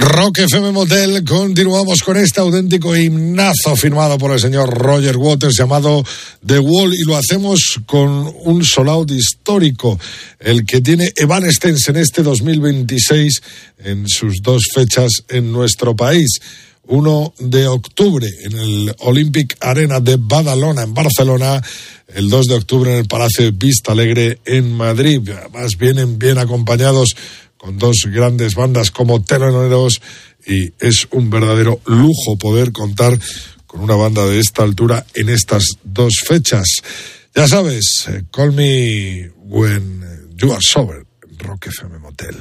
Rock FM Motel, continuamos con este auténtico himnazo firmado por el señor Roger Waters llamado The Wall, y lo hacemos con un sold out histórico, el que tiene Evanescence en este 2026 en sus dos fechas en nuestro país. 1 de octubre en el Olympic Arena de Badalona en Barcelona, el 2 de octubre en el Palacio de Vista Alegre en Madrid. Además vienen bien acompañados con dos grandes bandas como Teloneros, y es un verdadero lujo poder contar con una banda de esta altura en estas dos fechas. Ya sabes, call me when you are sober, Rock FM Motel.